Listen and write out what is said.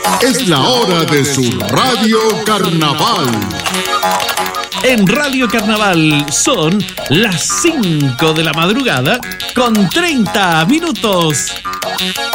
Es la hora de su Radio Carnaval. En Radio Carnaval son las 5 de la madrugada con 30 minutos.